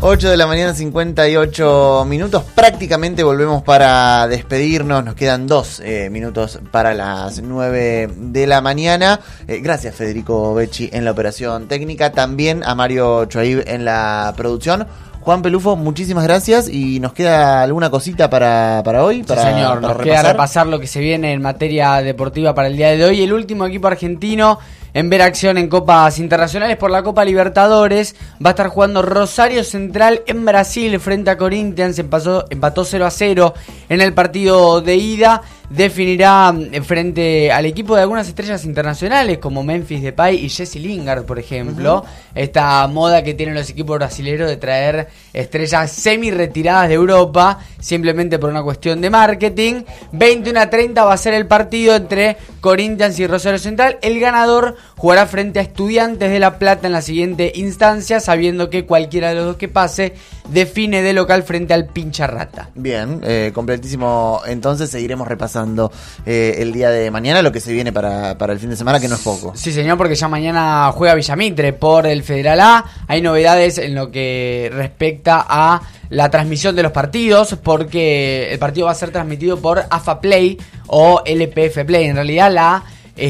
8 de la mañana, 58 minutos. Prácticamente volvemos para despedirnos. Nos quedan 2 minutos para las 9 de la mañana. Gracias, Federico Becci, en la operación técnica. También a Mario Chuaib en la producción. Juan Pelufo, muchísimas gracias. ¿Y nos queda alguna cosita para hoy? Sí, señor, nos queda repasar lo que se viene en materia deportiva para el día de hoy. El último equipo argentino en ver acción en copas internacionales por la Copa Libertadores va a estar jugando Rosario Central en Brasil frente a Corinthians. Empató 0-0 en el partido de ida. Definirá frente al equipo de algunas estrellas internacionales como Memphis Depay y Jesse Lingard, por ejemplo. Esta moda que tienen los equipos brasileños de traer estrellas semi-retiradas de Europa simplemente por una cuestión de marketing. 21-30 va a ser el partido entre Corinthians y Rosario Central. El ganador jugará frente a Estudiantes de La Plata en la siguiente instancia, sabiendo que cualquiera de los dos que pase define de local frente al Pincharrata. Bien, completísimo. Entonces seguiremos repasando el día de mañana lo que se viene para el fin de semana, que no es poco. Sí, señor, porque ya mañana juega Villamitre por el Federal A. Hay novedades en lo que respecta a la transmisión de los partidos, porque el partido va a ser transmitido por AFA Play o LPF Play. En realidad la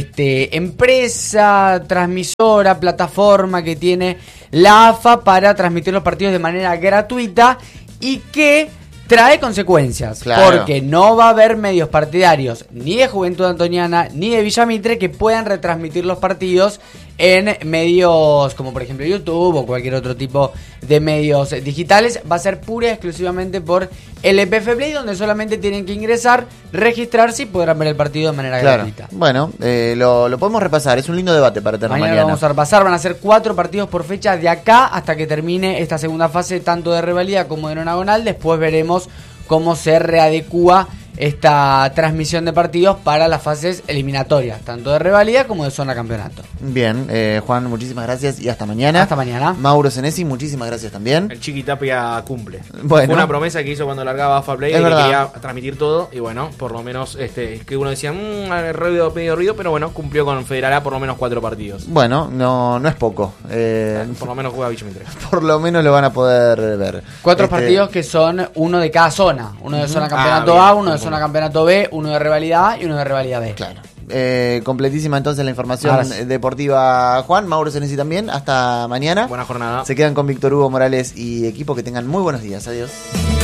empresa, transmisora, plataforma que tiene la AFA para transmitir los partidos de manera gratuita y que trae consecuencias, claro, porque no va a haber medios partidarios ni de Juventud Antoniana ni de Villamitre que puedan retransmitir los partidos en medios como por ejemplo YouTube o cualquier otro tipo de medios digitales. Va a ser pura y exclusivamente por LPF Play, donde solamente tienen que ingresar, registrarse y podrán ver el partido de manera gratuita. Bueno, lo podemos repasar, es un lindo debate para tener mañana. Lo vamos a repasar, van a ser 4 partidos por fecha de acá hasta que termine esta segunda fase, tanto de rivalidad como de nonagonal. Después veremos cómo se readecúa esta transmisión de partidos para las fases eliminatorias, tanto de rivalidad como de zona campeonato. Bien, Juan, muchísimas gracias y hasta mañana. Hasta mañana. Mauro Senesi, muchísimas gracias también. El Chiqui Tapia cumple. Bueno. Fue una promesa que hizo cuando largaba AFA Play, que quería transmitir todo, y bueno, por lo menos que uno decía, medio ruido, pero bueno, cumplió con Federal A por lo menos 4 partidos. Bueno, no es poco. Por lo menos juega Villamitre. Por lo menos lo van a poder ver. 4 partidos que son uno de cada zona. Uno de zona campeonato A, uno de zona campeonato B, uno de rivalidad A y uno de rivalidad B. Claro. Completísima entonces la información deportiva, Juan. Mauro Senesi también. Hasta mañana. Buena jornada. Se quedan con Víctor Hugo Morales y equipo. Que tengan muy buenos días. Adiós.